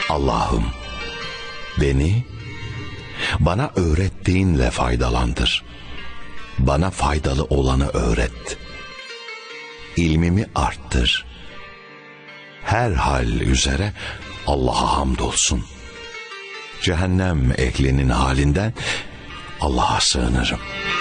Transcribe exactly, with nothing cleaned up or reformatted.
Allah'ım, beni bana öğrettiğinle faydalandır. Bana faydalı olanı öğret. İlmimi arttır. Her hal üzere Allah'a hamdolsun. Cehennem ehlinin halinden Allah'a sığınırım.